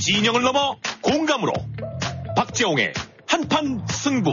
진영을 넘어 공감으로 박재홍의 한판 승부.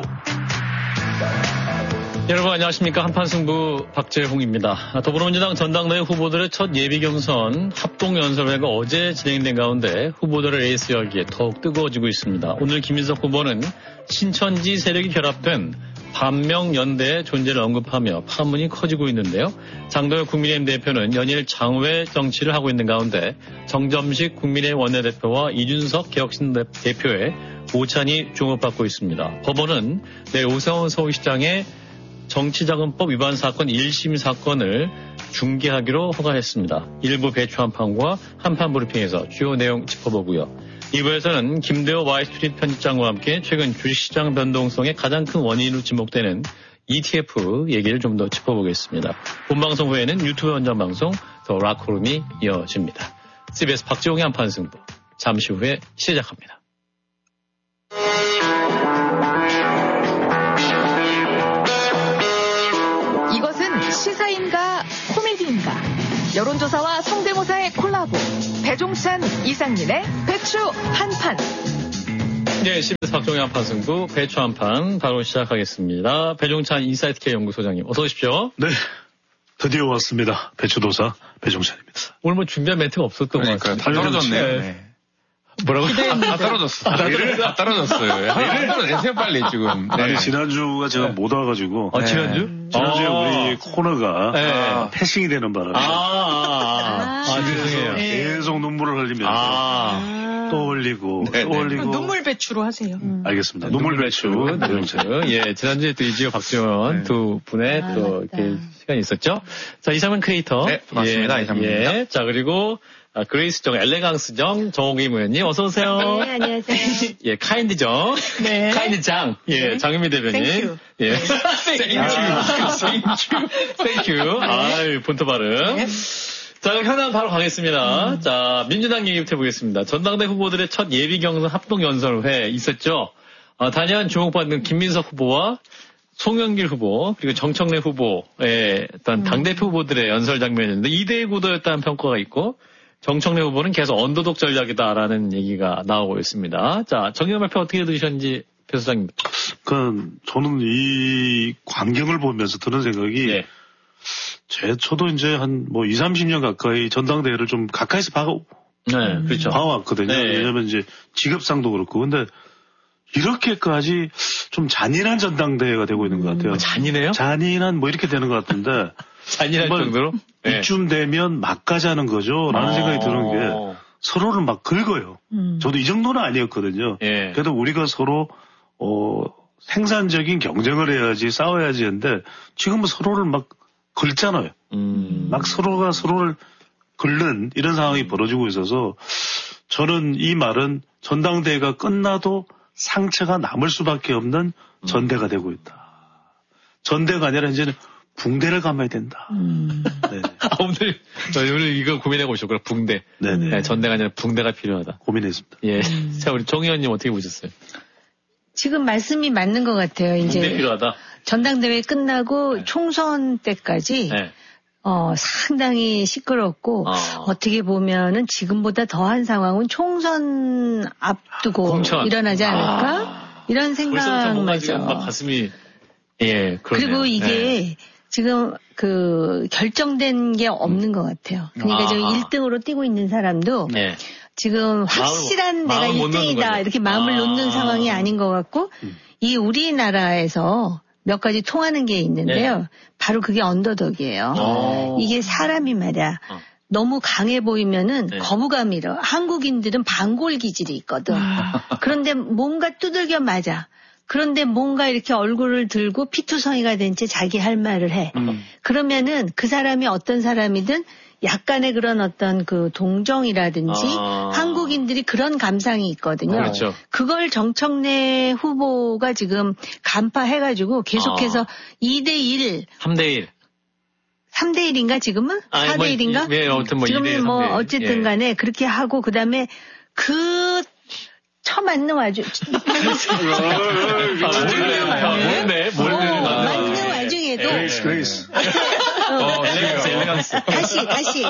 여러분 안녕하십니까. 한판 승부 박재홍입니다. 더불어민주당 전당대회 후보들의 첫 예비 경선 합동연설회가 어제 진행된 가운데 후보들의 레이스 열기에 더욱 뜨거워지고 있습니다. 오늘 김인석 후보는 신천지 세력이 결합된 반명연대의 존재를 언급하며 파문이 커지고 있는데요. 장도혁 국민의힘 대표는 연일 장외 정치를 하고 있는 가운데 정점식 국민의힘 원내대표와 이준석 개혁신 대표의 오찬이 주목받고 있습니다. 법원은 내일 오세훈 서울시장의 정치자금법 위반 사건 1심 사건을 중계하기로 허가했습니다. 일부 배추 한판과 한판 브리핑에서 주요 내용 짚어보고요. 2부에서는 김대호 와이스트리트 편집장과 함께 최근 주식시장 변동성의 가장 큰 원인으로 지목되는 ETF 얘기를 좀 더 짚어보겠습니다. 본방송 후에는 유튜브 현장방송 더 락호룸이 이어집니다. CBS 박지홍의 한판 승부 잠시 후에 시작합니다. 이것은 시사인가 코미디인가? 여론조사와 성대모사의 콜라보. 배종찬, 이상민의 배추 한판. 네, CBS 박종의 한판 승부 배추 한판 바로 시작하겠습니다. 배종찬 인사이트K 연구소장님 어서 오십시오. 네, 드디어 왔습니다. 배추도사 배종찬입니다. 오늘 뭐 준비한 멘트가 없었던 것 같아요. 다 떨어졌네요. 네. 뭐라고? 다 떨어졌어. 다 떨어졌어요. 하나 떨어내세요 빨리 지금. 네. 아니 지난주가 제가 못 와가지고. 지난주? 지난주에 우리 코너가 패싱이 되는 바람에. 죄송해요. 계속 눈물을 흘리면서 또 흘리고 또 흘리고. 눈물 배추로 하세요. 알겠습니다. 눈물 배추. 예, 지난주에 또 이지호 박지원 두 분의 또 이렇게 시간이 있었죠. 자, 이상민 크리에이터. 네, 맞습니다. 이상민입니다. 예, 자, 그리고 그레이스 정, 엘레강스 정, 정호기 의원님, 어서오세요. 네, 안녕하세요. 예, 카인드 정. 네. 카인드 장. 예, 네. 장윤미 대변인. 땡큐. 예. 땡큐. 아유, 본토 발음. 네. 자, 그럼 현안 바로 가겠습니다. 자, 민주당 얘기부터 해보겠습니다. 전당대 후보들의 첫 예비 경선 합동연설회 있었죠. 단연 주목받는 김민석 후보와 송영길 후보, 그리고 정청래 후보의 어떤 당대표 후보들의 연설 장면이었는데 2대1 구도였다는 평가가 있고, 정청래 후보는 계속 언더독 전략이다라는 얘기가 나오고 있습니다. 자, 정의원 발표 어떻게 들으셨는지 배 소장님. 저는 이 광경을 보면서 드는 생각이, 저도 이제 한 20, 30년 가까이 전당대회를 좀 가까이서 그렇죠. 봐왔거든요. 네. 왜냐면 이제 직업상도 그렇고. 근데 이렇게까지 좀 잔인한 전당대회가 되고 있는 것 같아요. 잔인해요? 잔인한 이렇게 되는 것 같은데. 잔인할 정도로? 이쯤 되면 막 가자는 거죠. 라는 생각이 드는 게 서로를 막 긁어요. 저도 이 정도는 아니었거든요. 그래도 우리가 서로, 생산적인 경쟁을 해야지, 싸워야지 했는데 지금은 서로를 막 긁잖아요. 막 서로가 서로를 긁는 이런 상황이 벌어지고 있어서 저는 이 말은 전당대회가 끝나도 상처가 남을 수밖에 없는 전대가 되고 있다. 전대가 아니라 이제는 붕대를 감아야 된다. 네. 오늘 이거 고민하고 오셨구나. 붕대. 네네. 네, 전대가 아니라 붕대가 필요하다. 고민했습니다. 예. 자, 우리 정 의원님 어떻게 보셨어요? 지금 말씀이 맞는 것 같아요. 이제 붕대 필요하다. 전당대회 끝나고 총선 때까지 상당히 시끄럽고 어떻게 보면은 지금보다 더한 상황은 총선 앞두고 일어나지 않을까? 이런 생각이죠. 막 가슴이 그러네요. 그리고 이게 지금 결정된 게 없는 것 같아요. 그러니까 지금 1등으로 뛰고 있는 사람도 지금 확실한 내가 1등이다 이렇게 마음을 놓는 상황이 아닌 것 같고 이 우리나라에서 몇 가지 통하는 게 있는데요. 바로 그게 언더독이에요. 이게 사람이 말이야. 너무 강해 보이면은 거부감이 일어. 한국인들은 반골 기질이 있거든. 그런데 뭔가 두들겨 맞아. 그런데 뭔가 이렇게 얼굴을 들고 피투성이가 된 채 자기 할 말을 해. 그러면은 그 사람이 어떤 사람이든 약간의 그런 어떤 그 동정이라든지 한국인들이 그런 감상이 있거든요. 그렇죠. 그걸 정청래 후보가 지금 간파해가지고 계속해서 2대1. 3대1. 3대1인가 지금은? 4대1인가? 네, 아무튼 지금은 2대1, 어쨌든 간에 그렇게 하고 그다음에 처맞는 와중에도 엘레강스. 다시.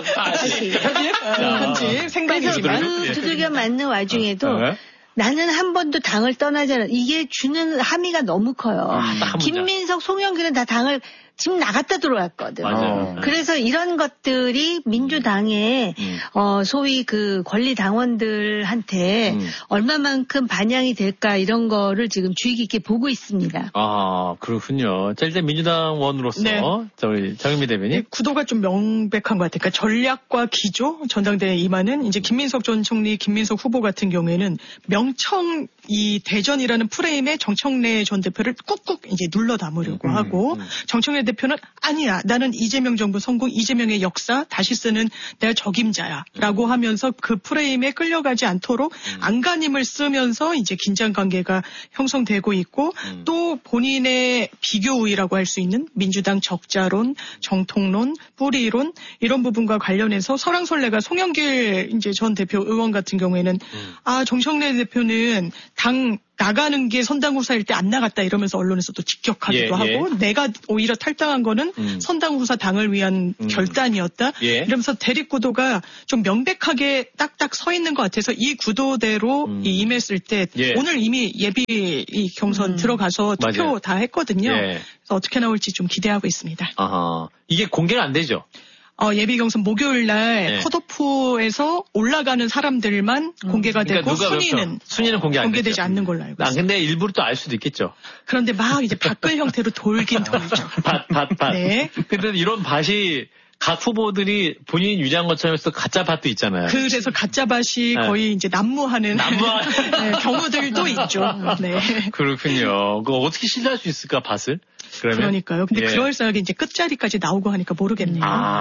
편집 생방이지만. 그 두들겨 맞는 와중에도 나는 한 번도 당을 떠나지 않아. 이게 주는 함의가 너무 커요. 김민석, 송영길은 다 당을 지금 나갔다 들어왔거든. 그래서 이런 것들이 민주당의 소위 그 권리 당원들한테 얼마만큼 반영이 될까 이런 거를 지금 주의 깊게 보고 있습니다. 아, 그렇군요. 자, 일단 민주당원으로서 저희 장윤미 대변인 구도가 좀 명백한 것 같아요. 그러니까 전략과 기조, 전당대회 임하는 이제 김민석 전 총리, 김민석 후보 같은 경우에는 명청 이 대전이라는 프레임에 정청래 전 대표를 꾹꾹 이제 눌러 담으려고 하고 정청래 대표는 아니야. 나는 이재명 정부 성공, 이재명의 역사 다시 쓰는 내가 적임자야라고 하면서 그 프레임에 끌려가지 않도록 안간힘을 쓰면서 이제 긴장 관계가 형성되고 있고 또 본인의 비교 우위라고 할 수 있는 민주당 적자론, 정통론, 뿌리론 이런 부분과 관련해서 설왕설래가 송영길 이제 전 대표 의원 같은 경우에는 정청래 대표는 당 나가는 게 선당후사일 때 안 나갔다 이러면서 언론에서 또 직격하기도 하고 내가 오히려 탈당한 거는 선당후사 당을 위한 결단이었다 이러면서 대립구도가 좀 명백하게 딱딱 서 있는 것 같아서 이 구도대로 임했을 때 오늘 이미 예비 경선 들어가서 투표 맞아요. 다 했거든요. 그래서 어떻게 나올지 좀 기대하고 있습니다. 아하. 이게 공개는 안 되죠? 예비 경선 목요일 날 컷오프에서 올라가는 사람들만 공개가 되고 순위는 공개되지 않는 걸로 알고 있습니다. 근데 일부러 또 알 수도 있겠죠. 그런데 막 이제 밭글 형태로 돌긴 돌죠. 밭. 네. 근데 이런 밭이 각 후보들이 본인이 유지한 것처럼 또 가짜 밭도 있잖아요. 그래서 가짜 밭이 거의 이제 난무하는 경우들도 있죠. 네. 그렇군요. 그거 어떻게 신뢰할 수 있을까, 밭을? 그러니까요. 근데 그럴싸하게 이제 끝자리까지 나오고 하니까 모르겠네요.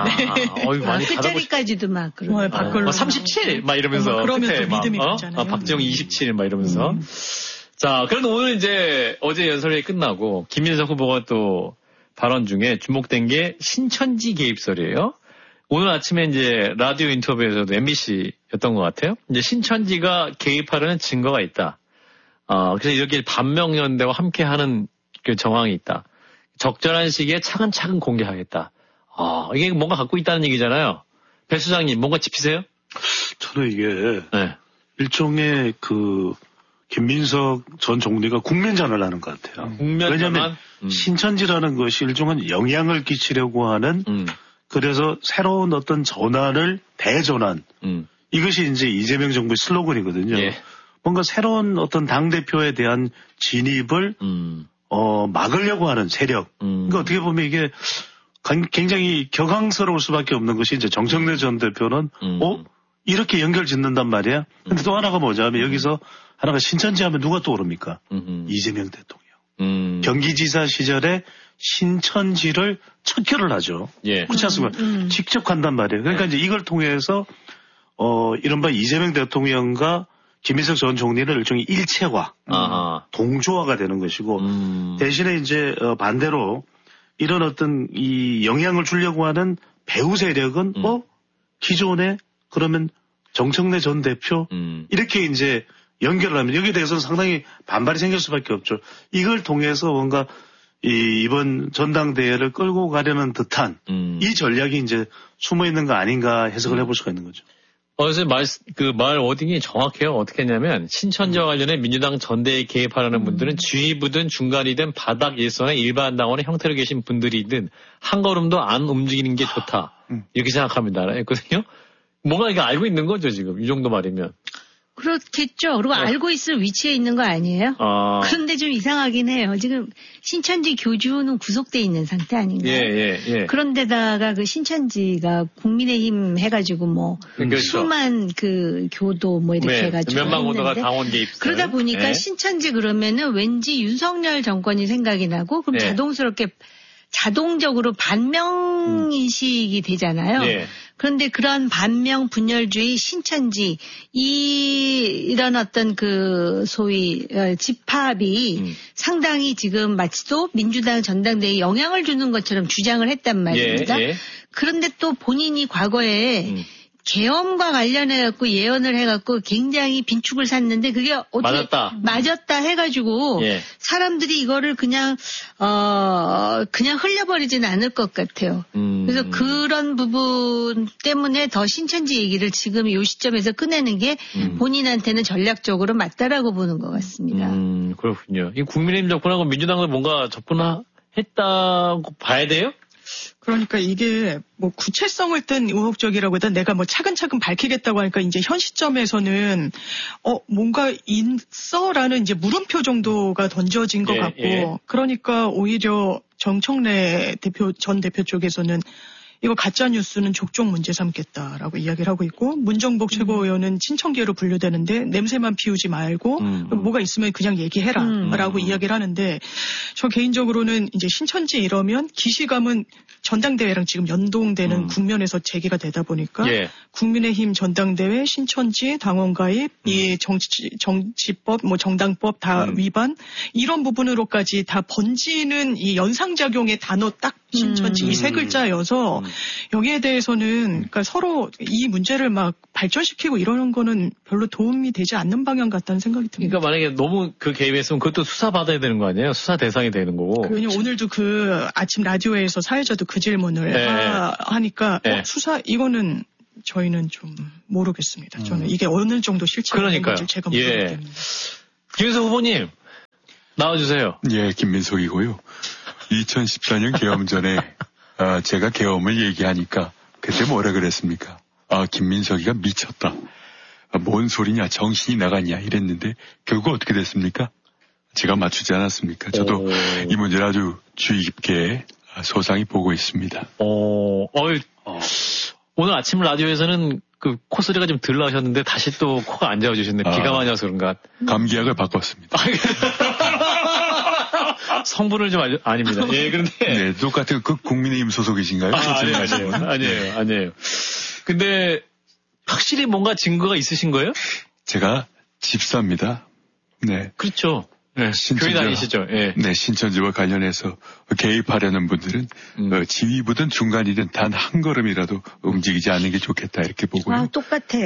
끝자리까지도 막 그런. 37 막 이러면서 그러면서 믿음이 갔잖아요. 박정희 27 막 이러면서. 자, 그런데 오늘 이제 어제 연설회의 끝나고 김민석 후보가 또 발언 중에 주목된 게 신천지 개입설이에요. 오늘 아침에 이제 라디오 인터뷰에서도 MBC였던 것 같아요. 이제 신천지가 개입하려는 증거가 있다. 그래서 이렇게 반명연대와 함께하는 그 정황이 있다. 적절한 시기에 차근차근 공개하겠다. 이게 뭔가 갖고 있다는 얘기잖아요. 배 수장님, 뭔가 짚히세요? 저는 이게 일종의 김민석 전 총리가 국면전을 하는 것 같아요. 왜냐하면 신천지라는 것이 일종의 영향을 끼치려고 하는 그래서 새로운 어떤 전환을 대전환 이것이 이제 이재명 정부의 슬로건이거든요. 뭔가 새로운 어떤 당대표에 대한 진입을 막으려고 하는 세력. 그러니까 어떻게 보면 이게 굉장히 격앙스러울 수밖에 없는 것이 이제 정청래 전 대표는 이렇게 연결 짓는단 말이야. 근데 또 하나가 뭐냐면 여기서 하나가 신천지 하면 누가 떠오릅니까? 이재명 대통령. 경기지사 시절에 신천지를 척결을 하죠. 그렇지 않습니까? 직접 간단 말이에요. 그러니까 이제 이걸 통해서 이른바 이재명 대통령과 김민석 전 총리는 일종의 일체화, 동조화가 되는 것이고 대신에 이제 반대로 이런 어떤 이 영향을 주려고 하는 배후 세력은 기존에 그러면 정청래 전 대표 이렇게 이제 연결을 하면 여기에 대해서는 상당히 반발이 생길 수밖에 없죠. 이걸 통해서 뭔가 이번 전당대회를 끌고 가려는 듯한 이 전략이 이제 숨어 있는 거 아닌가 해석을 해볼 수가 있는 거죠. 어제 말 워딩이 정확해요. 어떻게 했냐면, 신천지와 관련해 민주당 전대에 개입하려는 분들은 지휘부든 중간이든 바닥 일선의 일반 당원의 형태로 계신 분들이든 한 걸음도 안 움직이는 게 좋다. 이렇게 생각합니다. 했거든요. 뭔가 이거 알고 있는 거죠, 지금. 이 정도 말이면. 그렇겠죠. 그리고 알고 있을 위치에 있는 거 아니에요? 그런데 좀 이상하긴 해요. 지금 신천지 교주는 구속돼 있는 상태 아닌가요? 그런데다가 그 신천지가 국민의힘 해가지고 그렇죠. 수만 그 교도 이렇게 해가지고 몇만 교도가 당원 개입. 그러다 보니까 신천지 그러면은 왠지 윤석열 정권이 생각이 나고 그럼 자동적으로 반명인식이 되잖아요. 그런데 그런 반명 분열주의 신천지 이런 어떤 소위 집합이 상당히 지금 마치도 민주당 전당대회에 영향을 주는 것처럼 주장을 했단 말입니다. 그런데 또 본인이 과거에 계엄과 관련해갖고 예언을 해갖고 굉장히 빈축을 샀는데 그게 어떻게 맞았다 해가지고 예. 사람들이 이거를 그냥 흘려버리진 않을 것 같아요. 그래서 그런 부분 때문에 더 신천지 얘기를 지금 이 시점에서 꺼내는 게 본인한테는 전략적으로 맞다라고 보는 것 같습니다. 그렇군요. 이 국민의힘 접근하고 민주당은 뭔가 접근했다고 봐야 돼요? 그러니까 이게 뭐 구체성을 뜬 의혹적이라기보다 내가 뭐 차근차근 밝히겠다고 하니까 이제 현 시점에서는 뭔가 있어라는 이제 물음표 정도가 던져진 것 같고 예. 그러니까 오히려 정청래 전 대표 쪽에서는 이거 가짜 뉴스는 족족 문제 삼겠다라고 이야기를 하고 있고 문정복 최고위원은 친청계로 분류되는데 냄새만 피우지 말고 뭐가 있으면 그냥 얘기해라라고 이야기를 하는데 저 개인적으로는 이제 신천지 이러면 기시감은 전당대회랑 지금 연동되는 국면에서 제기가 되다 보니까 예. 국민의힘 전당대회, 신천지, 당원가입, 이 정치법, 뭐 정당법 다 위반 이런 부분으로까지 다 번지는 이 연상작용의 단어 딱 신천지 이 세 글자여서 여기에 대해서는 그러니까 서로 이 문제를 막 발전시키고 이러는 거는 별로 도움이 되지 않는 방향 같다는 생각이 듭니다. 그러니까 만약에 너무 그 개입했으면 그것도 수사받아야 되는 거 아니에요? 수사 대상이 되는 거고. 왜냐면 오늘도 그 아침 라디오에서 사회자도 그 질문을 네. 하니까 네. 수사 이거는 저희는 좀 모르겠습니다. 저는 이게 어느 정도 실체가 있는 건지 제가 모르겠습니다. 예. 김민석 후보님 나와주세요. 예, 김민석이고요. 2014년 계엄 전에 제가 계엄을 얘기하니까 그때 뭐라 그랬습니까? 김민석이가 미쳤다. 뭔 소리냐 정신이 나갔냐 이랬는데 결국 어떻게 됐습니까? 제가 맞추지 않았습니까? 저도 이 문제를 아주 주의 깊게 소상히 보고 있습니다. 오늘 아침 라디오에서는 그 코소리가 좀 덜 나셨는데 다시 또 코가 안 잡아주셨네. 비가 많이 와서 그런가. 감기약을 바꿨습니다. 성분을 좀 아닙니다. 예, 그런데. 네, 똑같은 그 국민의힘 소속이신가요? 아니에요. 근데 확실히 뭔가 증거가 있으신 거예요? 제가 집사입니다. 네. 그렇죠. 네, 교회 다니시죠? 예. 네, 신천지와 관련해서 개입하려는 분들은 지휘부든 중간이든 단 한 걸음이라도 움직이지 않는 게 좋겠다 이렇게 보고요. 똑같아.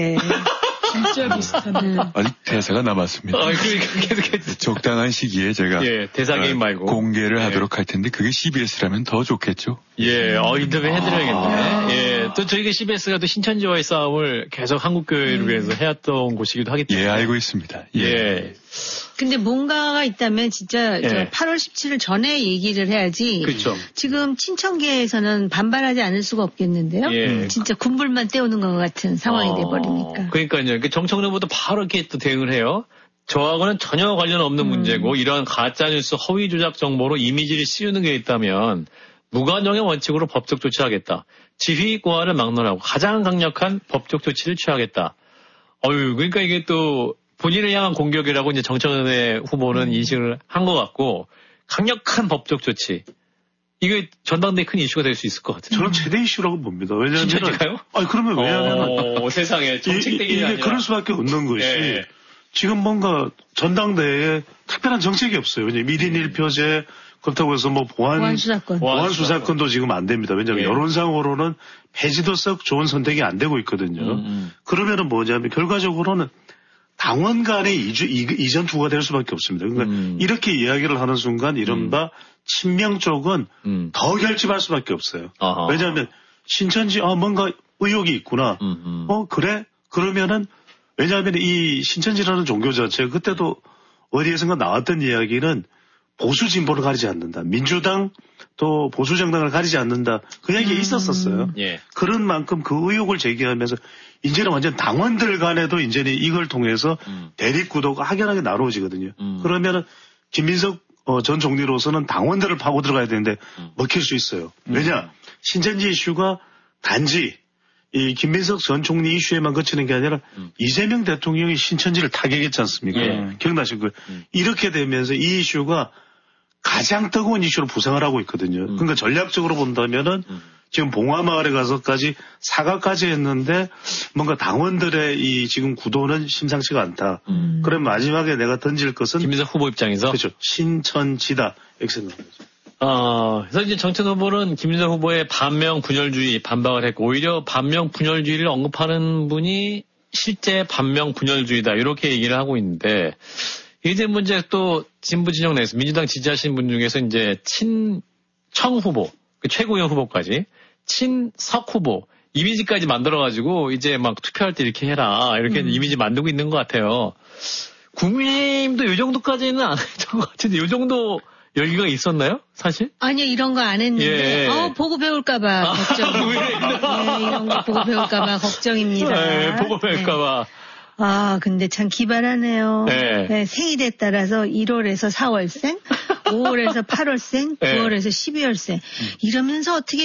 진짜 비슷하네. 아직 대사가 남았습니다. 그러니까 적당한 시기에 제가 대사 게임 말고 공개를 하도록 할 텐데 그게 CBS라면 더 좋겠죠. 예, 인터뷰 해드려야겠네. 예, 또 저희가 CBS가 또 신천지와의 싸움을 계속 한국교회를 위해서 해왔던 곳이기도 하기 때문에. 예, 알고 있습니다. 예. 근데 뭔가가 있다면 진짜 8월 17일 전에 얘기를 해야지. 그렇죠. 지금 친청계에서는 반발하지 않을 수가 없겠는데요. 예. 진짜 군불만 떼우는 것 같은 상황이 돼버리니까. 그러니까요. 정청래보다 바로 이렇게 또 대응을 해요. 저하고는 전혀 관련 없는 문제고 이러한 가짜뉴스 허위 조작 정보로 이미지를 씌우는 게 있다면 무관용의 원칙으로 법적 조치하겠다. 지휘고하를 막론하고 가장 강력한 법적 조치를 취하겠다. 그러니까 이게 또 본인을 향한 공격이라고 이제 정청래 후보는 인식을 한 것 같고 강력한 법적 조치. 이게 전당대회 큰 이슈가 될 수 있을 것 같아요. 저는 최대 이슈라고 봅니다. 왜냐하면 진짜일까요? 그러면 왜냐하면 세상에 정책되기 이게 아니라 그럴 수밖에 없는 것이 지금 뭔가 전당대회에 특별한 정책이 없어요. 왜냐하면 1인 1표제 그렇다고 해서 뭐 보안 수사권도 지금 안 됩니다. 왜냐하면 여론상으로는 폐지도 썩 좋은 선택이 안 되고 있거든요. 그러면은 뭐냐면 결과적으로는 당원 간의 이전 투구가 될 수밖에 없습니다. 그러니까 이렇게 이야기를 하는 순간 이른바 친명 쪽은 더 결집할 수밖에 없어요. 왜냐하면 신천지 뭔가 의혹이 있구나. 그래? 그러면은 왜냐하면 이 신천지라는 종교 자체가 그때도 어디에선가 나왔던 이야기는 보수 진보를 가리지 않는다. 민주당 또 보수 정당을 가리지 않는다. 그 얘기 있었었어요. 그런 만큼 그 의혹을 제기하면서 이제는 완전 당원들 간에도 이제는 이걸 통해서 대립 구도가 확연하게 나누어지거든요. 그러면은 김민석 전 총리로서는 당원들을 파고 들어가야 되는데 먹힐 수 있어요. 왜냐? 신천지 이슈가 단지 이 김민석 전 총리 이슈에만 그치는 게 아니라 이재명 대통령이 신천지를 타격했지 않습니까? 기억나실 거예요. 이렇게 되면서 이 이슈가 가장 뜨거운 이슈로 부상을 하고 있거든요. 그러니까 전략적으로 본다면은 지금 봉화마을에 가서까지 사과까지 했는데 뭔가 당원들의 이 지금 구도는 심상치가 않다. 그럼 마지막에 내가 던질 것은 김민석 후보 입장에서 그렇죠. 신천지다. 이렇게 생각합니다. 그래서 이제 정천 후보는 김민석 후보의 반명 분열주의 반박을 했고, 오히려 반명 분열주의를 언급하는 분이 실제 반명 분열주의다, 이렇게 얘기를 하고 있는데, 이제 문제 또 진보 진영 내에서 민주당 지지하시는 분 중에서 이제 친청 후보, 최고위원 후보까지, 친석 후보, 이미지까지 만들어가지고 이제 막 투표할 때 이렇게 해라, 이렇게 이미지 만들고 있는 것 같아요. 국민의힘도 이 정도까지는 안 했던 것 같은데, 이 정도 열기가 있었나요, 사실? 아니요, 이런 거 안 했는데, 보고 배울까봐 걱정. 네, 이런 거 보고 배울까봐 걱정입니다. 네, 보고 배울까봐. 근데 참 기발하네요. 네, 생일에 따라서 1월에서 4월생, 5월에서 8월생, 9월에서 12월생. 이러면서 어떻게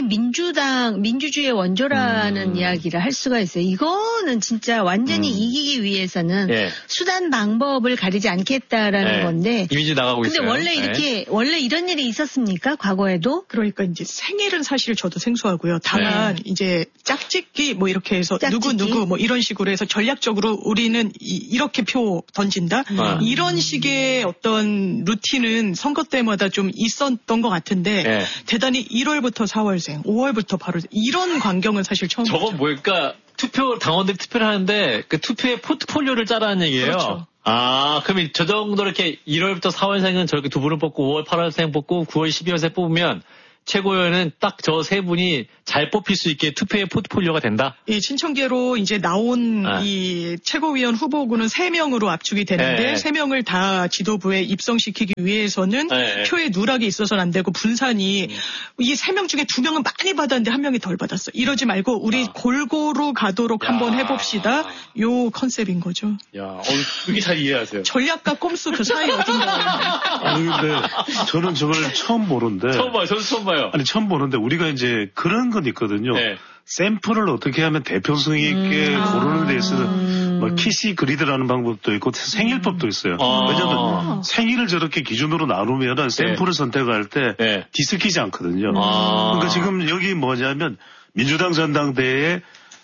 민주주의의 원조라는 이야기를 할 수가 있어요. 이거는 진짜 완전히 이기기 위해서는 수단 방법을 가리지 않겠다라는 건데. 이미지 나가고 있어요. 근데 원래 이런 일이 있었습니까? 과거에도? 그러니까 이제 생일은 사실 저도 생소하고요. 다만 이제 짝짓기 뭐 이렇게 해서 누구 뭐 이런 식으로 해서 전략적으로 우리는 이렇게 표 던진다? 이런 식의 어떤 루틴은 선거 때마다 좀 있었던 것 같은데 대단히 1월부터 4월생, 5월부터 바로 이런 광경은 사실 처음 봤죠. 저건 뭘까? 당원들이 투표를 하는데 그 투표의 포트폴리오를 짜라는 얘기예요. 그렇죠. 그럼 저 정도 이렇게 1월부터 4월생은 저렇게 두 분을 뽑고 5월, 8월생 뽑고 9월, 12월생 뽑으면 최고위원은 딱 저 세 분이 잘 뽑힐 수 있게 투표의 포트폴리오가 된다? 이 신청계로 이제 나온 이 최고위원 후보군은 3명으로 압축이 되는데 3명을 다 지도부에 입성시키기 위해서는 표의 누락이 있어서는 안 되고 분산이 이 3명 중에 2명은 많이 받았는데 1명이 덜 받았어. 이러지 말고 우리 골고루 가도록 한번 해봅시다. 요 컨셉인 거죠. 그게 잘 이해하세요. 전략과 꼼수 그 사이 어딘가. 아니 근데 저는 저걸 처음 보는데. 저도 처음 봐요. 아니 처음 보는데 우리가 이제 그런 건 있거든요. 샘플을 어떻게 하면 대표성 있게 고르는 데 있어서 뭐 키시 그리드라는 방법도 있고 생일법도 있어요. 왜냐하면 생일을 저렇게 기준으로 나누면 샘플을 선택할 때 뒤섞이지 않거든요. 그러니까 지금 여기 뭐냐면 민주당 전당대회에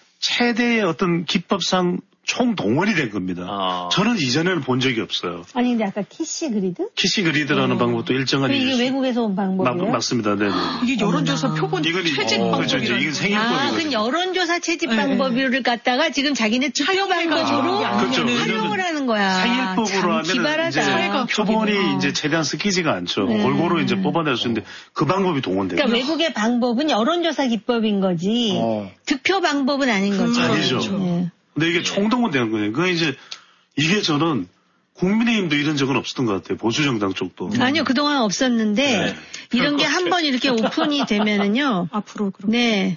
최대의 어떤 기법상 총동원이 된 겁니다. 저는 이전에는 본 적이 없어요. 아니 근데 아까 키시 그리드? 키시 그리드라는 방법도 일정한 이게 외국에서 온 방법이에요? 맞습니다. 네. 이게 여론조사 표본 채집 방법이죠. 이건 생일법이거든요. 그건 여론조사 채집 방법을 갖다가 지금 자기네 투표 방법으로 활용을 하는 거야. 생일법으로 하면 이제 표본이 이제 최대한 섞이지가 않죠. 골고루 이제 뽑아낼 수 있는데 그 방법이 동원돼요. 그러니까 외국의 방법은 여론조사 기법인 거지 득표 방법은 아닌 거죠. 아니죠. 근데 이게 총동원되는 거예요. 그러니까 이제 이게 저는 국민의힘도 이런 적은 없었던 것 같아요. 보수정당 쪽도. 아니요, 그동안 없었는데 이런 게 한 번 이렇게 오픈이 되면은요. 앞으로 그럼. 네.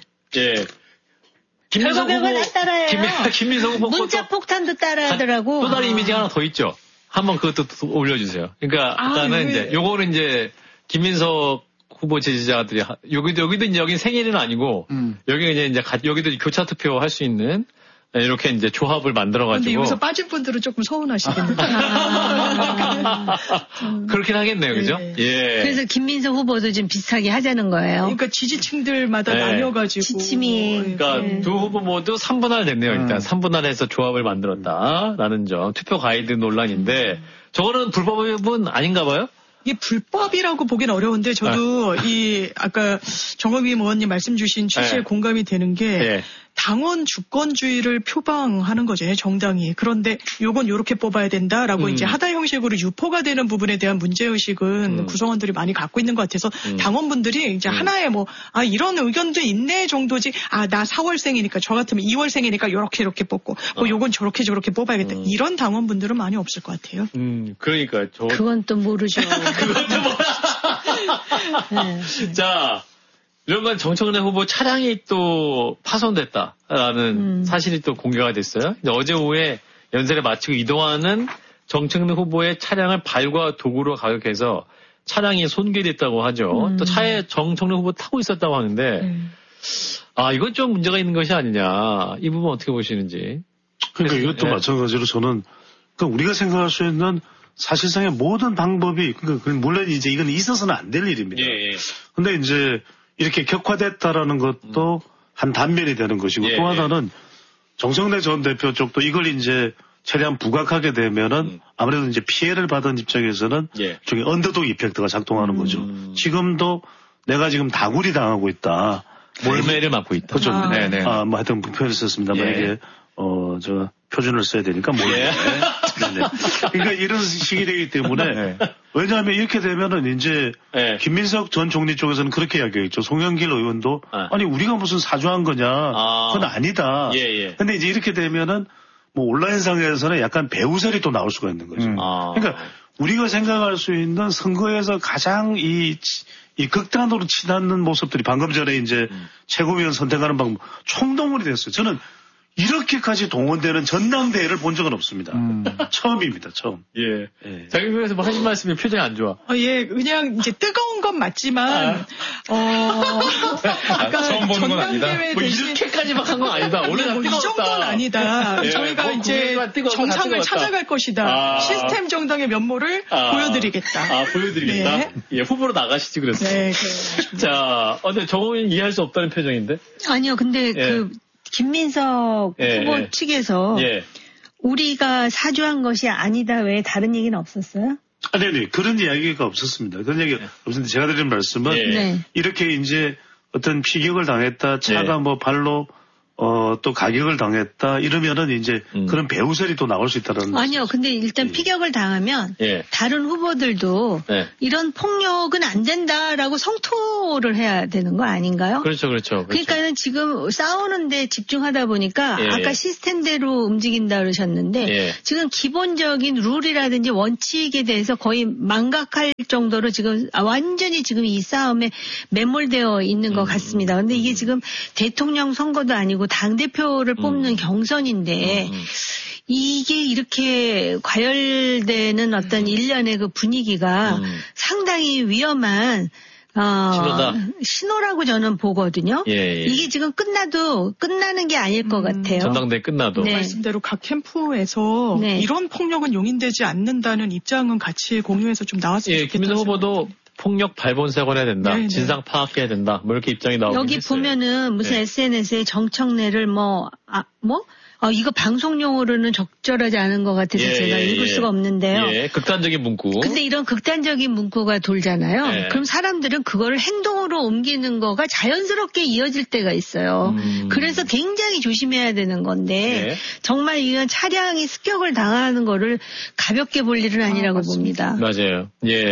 김민석 후보 따라해요. 김민석 후보 문자 폭탄도 따라하더라고. 또 다른 이미지 하나 더 있죠. 한번 그것도 올려주세요. 그러니까 아까는 이제 요거는 이제 김민석 후보 지지자들이 여기도 이제 여긴 생일은 아니고 여기는 이제 여기도 교차 투표 할 수 있는 이렇게 이제 조합을 만들어가지고. 근데 여기서 빠진 분들은 조금 서운하시겠네요. 그렇긴 하겠네요, 그죠? 그래서 김민석 후보도 지금 비슷하게 하자는 거예요. 그러니까 지지층들마다 나뉘어가지고. 지침이. 그러니까 두 후보 모두 3분할 됐네요, 일단. 3분할해서 조합을 만들었다라는 점. 투표 가이드 논란인데, 저거는 불법은 아닌가 봐요? 이게 불법이라고 보기는 어려운데 저도 아까 정호빈 의원님 말씀 주신 취지에 공감이 되는 게 당원 주권주의를 표방하는 거죠, 정당이. 그런데 요건 요렇게 뽑아야 된다라고 이제 하다 형식으로 유포가 되는 부분에 대한 문제의식은 구성원들이 많이 갖고 있는 것 같아서 당원분들이 이제 하나의 이런 의견도 있네 정도지, 나 4월생이니까 저 같으면 2월생이니까 요렇게 뽑고, 요건 저렇게 뽑아야겠다. 이런 당원분들은 많이 없을 것 같아요. 그러니까 그건 또 모르죠. 그것도 자, 이런 건 정청래 후보 차량이 또 파손됐다라는 사실이 또 공개가 됐어요. 어제 오후에 연설에 마치고 이동하는 정청래 후보의 차량을 발과 도구로 가격해서 차량이 손괴됐다고 하죠. 또 차에 정청래 후보 타고 있었다고 하는데, 이건 좀 문제가 있는 것이 아니냐. 이 부분 어떻게 보시는지. 그러니까 이것도 마찬가지로 저는, 그러니까 우리가 생각할 수 있는 사실상의 모든 방법이, 그러니까 물론 이제 이건 있어서는 안 될 일입니다. 근데 이제 이렇게 격화됐다라는 것도 한 단면이 되는 것이고, 또 하나는 정청래 전 대표 쪽도 이걸 이제 최대한 부각하게 되면은 아무래도 이제 피해를 받은 입장에서는 저기 언더독 이펙트가 작동하는 거죠. 지금도 내가 지금 다구리 당하고 있다. 몰매를 맞고 있다. 그렇죠. 네네. 뭐 하여튼 표현을 썼습니다. 만약에 저 표준을 써야 되니까 몰매. 네네. 그러니까 이런 식이 되기 때문에 왜냐하면 이렇게 되면은 이제 김민석 전 총리 쪽에서는 그렇게 이야기했죠. 송영길 의원도 아니 우리가 무슨 사주한 거냐. 그건 아니다. 근데 이제 이렇게 되면은 뭐 온라인상에서는 약간 배우설이 또 나올 수가 있는 거죠. 그러니까 우리가 생각할 수 있는 선거에서 가장 이 극단으로 치닫는 모습들이 방금 전에 이제 최고위원 선택하는 방법 총동원이 됐어요. 저는 이렇게까지 동원되는 전당대회를 본 적은 없습니다. 처음입니다, 처음. 자기표에서 뭐 하신 말씀이 표정이 안 좋아. 그냥 이제 뜨거운 건 맞지만, 아까 처음 보는 건 아니다. 뭐 이렇게까지 막 한 건 아니다. 원래 다 뜨겁다. 이 정도는 아니다. 저희가 이제 정상을 찾아갈 것이다. 시스템 정당의 면모를 보여드리겠다. 보여드리겠다? 후보로 나가시지 그랬어요. 네, 그래요. 자, 근데 저거는 이해할 수 없다는 표정인데? 아니요, 근데 김민석 후보 측에서 우리가 사주한 것이 아니다 외에 다른 얘기는 없었어요? 네네. 그런 이야기가 없었습니다. 그런 얘기 없었는데 제가 드린 말씀은 이렇게 이제 어떤 피격을 당했다, 차가 뭐 발로 또 가격을 당했다 이러면은 이제 그런 배우설이 또 나올 수 있다는. 아니요. 근데 일단 피격을 당하면 다른 후보들도 이런 폭력은 안 된다라고 성토를 해야 되는 거 아닌가요? 그렇죠. 그러니까는 지금 싸우는데 집중하다 보니까 아까 시스템대로 움직인다 그러셨는데 지금 기본적인 룰이라든지 원칙에 대해서 거의 망각할 정도로 지금 완전히 지금 이 싸움에 매몰되어 있는 것 같습니다. 근데 이게 지금 대통령 선거도 아니고 당대표를 뽑는 경선인데 이게 이렇게 과열되는 어떤 일련의 그 분위기가 상당히 위험한 신호라고 저는 보거든요. 이게 지금 끝나는 게 아닐 것 같아요. 전당대회 끝나도. 말씀대로 각 캠프에서 이런 폭력은 용인되지 않는다는 입장은 같이 공유해서 좀 나왔으면 좋겠다. 김민석 후보도 폭력 발본색을 해야 된다. 진상 파악해야 된다. 뭐 이렇게 입장이 나오고 여기 있어요. 보면은 무슨 SNS에 정청래를 이거 방송용어로는 적절하지 않은 것 같아서 제가 읽을 수가 없는데요. 극단적인 문구. 근데 이런 극단적인 문구가 돌잖아요. 그럼 사람들은 그거를 행동으로 옮기는 거가 자연스럽게 이어질 때가 있어요. 그래서 굉장히 조심해야 되는 건데 정말 이건 차량이 습격을 당하는 거를 가볍게 볼 일은 아니라고 봅니다. 맞아요.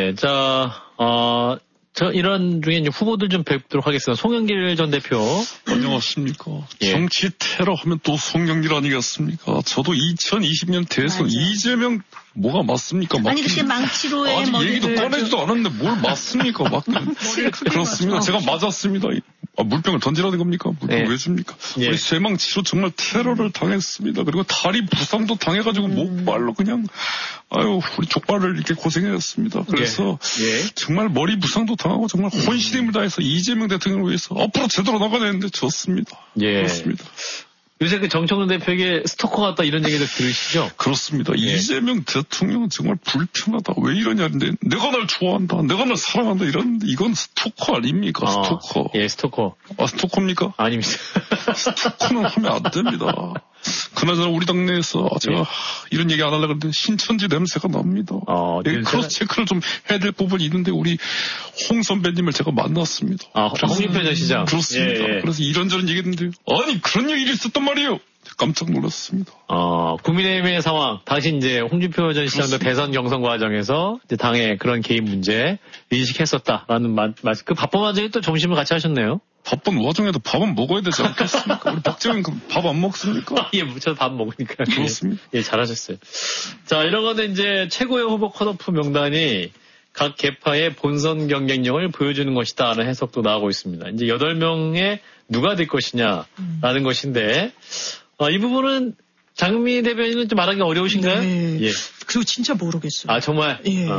저 이런 중에 이제 후보들 좀 뵙도록 하겠습니다. 송영길 전 대표. 안녕하십니까. 정치 테러 하면 또 송영길 아니겠습니까? 저도 2020년 대선 이재명 뭐가 맞습니까? 아니 그때 망치로의 아직 얘기도 꺼내지도 않았는데 뭘 맞습니까? 그렇습니다. 제가 맞았습니다. 물병을 던지라는 겁니까? 물병 왜 줍니까? 우리 쇠망치로 정말 테러를 당했습니다. 그리고 다리 부상도 당해가지고 목발로 그냥 우리 족발을 이렇게 고생했습니다. 그래서 정말 머리 부상도 당하고 정말 혼신임을 다해서 이재명 대통령을 위해서 앞으로 제대로 나가야 되는데 졌습니다. 그렇습니다. 요새 그 정청래 대표에게 스토커 같다 이런 얘기도 들으시죠? 그렇습니다. 이재명 대통령은 정말 불편하다. 왜 이러냐는데 내가 날 좋아한다. 내가 날 사랑한다. 이러는데 이건 스토커 아닙니까? 스토커. 스토커. 스토커입니까? 아닙니다. 스토커는 하면 안 됩니다. 그나저나 우리 당내에서 제가 이런 얘기 안 하려고 했는데 신천지 냄새가 납니다. 크로스 체크를 좀 해야 될 부분이 있는데 우리 홍 선배님을 제가 만났습니다. 홍준표 전 시장. 그렇습니다. 그래서 이런저런 얘기했는데 아니 그런 얘기가 있었단 말이에요. 깜짝 놀랐습니다. 국민의힘의 상황, 다시 이제 홍준표 전 시장도 대선 경선 과정에서 이제 당의 그런 개입 문제 인식했었다라는 말씀. 그 바쁜 와중에 또 점심을 같이 하셨네요. 바쁜 와중에도 밥은 먹어야 되지 않겠습니까? 우리 박재원 밥 안 먹습니까? 저도 밥 먹으니까. 그렇습니다. 잘하셨어요. 자, 이런 거는 이제 최고의 후보 컷오프 명단이 각 계파의 본선 경쟁력을 보여주는 것이다라는 해석도 나오고 있습니다. 이제 8명의 누가 될 것이냐라는 것인데, 이 부분은 장미 대변인은 좀 말하기 어려우신가요? 그리고 진짜 모르겠어요. 정말?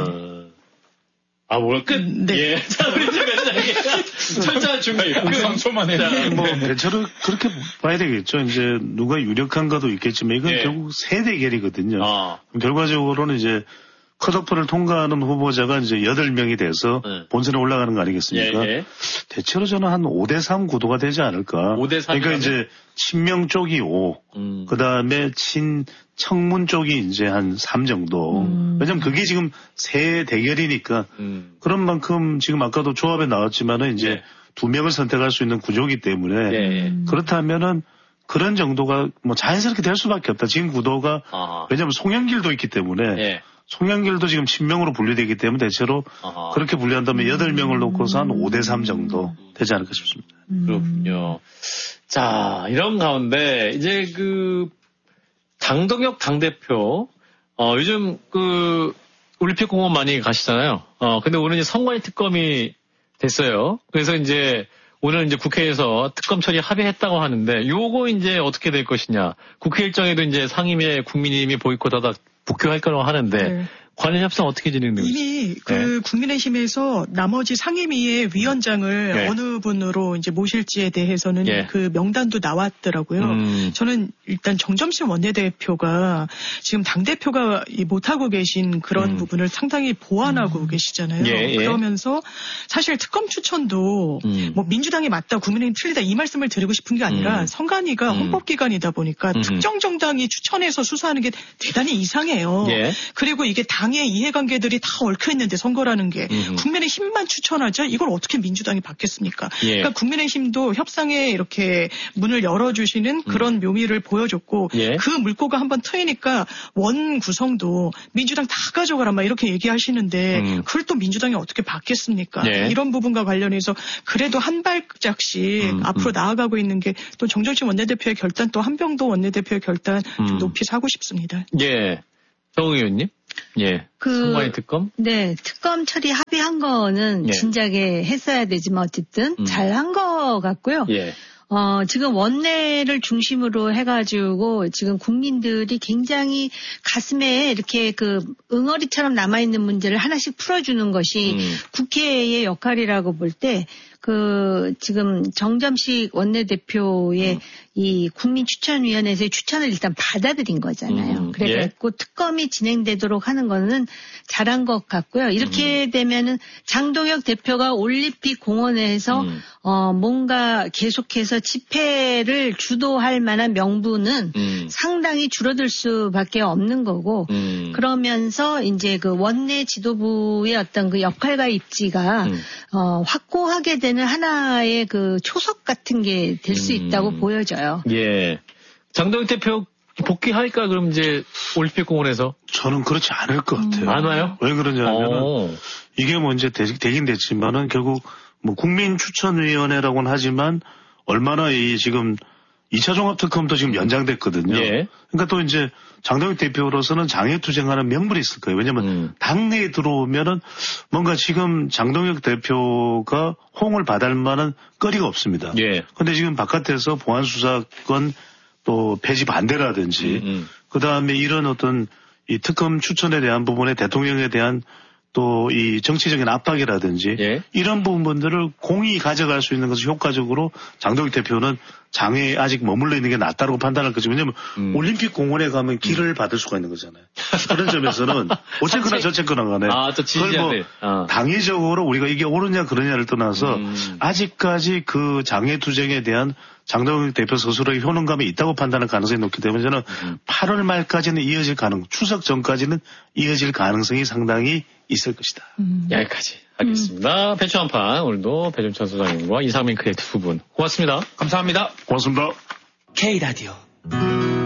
끝? 자, 우리 철저한 준비. 3초만 해. 저를 그렇게 봐야 되겠죠. 이제 누가 유력한가도 있겠지만 이건 결국 세 대결이거든요. 결과적으로는 이제 컷오프를 통과하는 후보자가 이제 8명이 돼서 본선에 올라가는 거 아니겠습니까? 예. 대체로 저는 한 5대3 구도가 되지 않을까. 5대3. 그러니까 이제 친명 쪽이 5, 그 다음에 청문 쪽이 이제 한 3 정도. 왜냐면 그게 지금 새 대결이니까 그런 만큼 지금 아까도 조합에 나왔지만은 이제 2명을 선택할 수 있는 구조이기 때문에 그렇다면은 그런 정도가 뭐 자연스럽게 될 수밖에 없다. 지금 구도가 왜냐면 송영길도 있기 때문에 송영길도 지금 친명으로 분류되기 때문에 대체로 그렇게 분류한다면 8명을 놓고서 한 5대3 정도 되지 않을까 싶습니다. 그렇군요. 자, 이런 가운데 이제 그 장동혁 당대표 요즘 그 올림픽공원 많이 가시잖아요. 근데 오늘 이제 선관위 특검이 됐어요. 그래서 이제 오늘 이제 국회에서 특검 처리 합의했다고 하는데 요거 이제 어떻게 될 것이냐. 국회 일정에도 이제 상임위에 국민의힘이 보이콧하다 복귀할 거라고 하는데 관련 협상 어떻게 진행되고 있어요? 이미 그 국민의힘에서 나머지 상임위의 위원장을 어느 분으로 이제 모실지에 대해서는 그 명단도 나왔더라고요. 저는 일단 정점심 원내대표가 지금 당대표가 못하고 계신 그런 부분을 상당히 보완하고 계시잖아요. 그러면서 사실 특검 추천도 뭐 민주당이 맞다, 국민의힘이 틀리다 이 말씀을 드리고 싶은 게 아니라 선관위가 헌법기관이다 보니까 특정 정당이 추천해서 수사하는 게 대단히 이상해요. 그리고 이게 당의 이해관계들이 다 얽혀있는데 선거라는 게 국민의힘만 추천하자 이걸 어떻게 민주당이 받겠습니까? 그러니까 국민의힘도 협상에 이렇게 문을 열어주시는 그런 묘미를 보여줬고 그 물꼬가 한번 트이니까 원 구성도 민주당 다 가져가라 막 이렇게 얘기하시는데 그걸 또 민주당이 어떻게 받겠습니까? 이런 부분과 관련해서 그래도 한 발짝씩 앞으로 나아가고 있는 게 또 정정심 원내대표의 결단 또 한병도 원내대표의 결단 좀 높이 사고 싶습니다. 정 의원님? 선관위 특검? 네, 특검 처리 합의한 거는 진작에 했어야 되지만 어쨌든 잘한 거 같고요. 지금 원내를 중심으로 해가지고 지금 국민들이 굉장히 가슴에 이렇게 그 응어리처럼 남아있는 문제를 하나씩 풀어주는 것이 국회의 역할이라고 볼 때 지금 정점식 원내대표의 이 국민추천위원회에서의 추천을 일단 받아들인 거잖아요. 그래갖고 특검이 진행되도록 하는 거는 잘한 것 같고요. 이렇게 되면은 장동혁 대표가 올림픽 공원에서 뭔가 계속해서 집회를 주도할 만한 명분은 상당히 줄어들 수밖에 없는 거고 그러면서 이제 그 원내 지도부의 어떤 그 역할과 입지가 확고하게 되는 하나의 그 초석 같은 게 될 수 있다고 보여져요. 장동혁 대표 복귀할까 그럼 이제 올림픽 공원에서? 저는 그렇지 않을 것 같아요. 안 와요? 왜 그러냐면은 이게 뭐 이제 되긴 됐지만은 결국 뭐 국민추천위원회라고는 하지만 얼마나 이 지금 2차 종합특검도 지금 연장됐거든요. 그러니까 또 이제 장동혁 대표로서는 장애투쟁하는 명분이 있을 거예요. 왜냐면 당내에 들어오면은 뭔가 지금 장동혁 대표가 호응을 받을 만한 거리가 없습니다. 근데 지금 바깥에서 보안수사권 또 폐지 반대라든지 그 다음에 이런 어떤 이 특검 추천에 대한 부분에 대통령에 대한 또 이 정치적인 압박이라든지 이런 부분들을 공이 가져갈 수 있는 것을 효과적으로 장동혁 대표는 장애에 아직 머물러 있는 게 낫다고 판단할 거죠. 왜냐하면 올림픽 공원에 가면 길을 받을 수가 있는 거잖아요. 그런 점에서는 어쨌거나 저쨌거나 간에 그걸 뭐 당위적으로 우리가 이게 옳으냐 그러냐를 떠나서 아직까지 그 장애투쟁에 대한 장동혁 대표 스스로의 효능감이 있다고 판단할 가능성이 높기 때문에 저는 8월 말까지는 이어질 추석 전까지는 이어질 가능성이 상당히 있을 것이다. 여기까지 하겠습니다. 배추 한판 오늘도 배종찬 소장님과 이상민 크리에이터 두 분 고맙습니다. 감사합니다. 고맙습니다. K라디오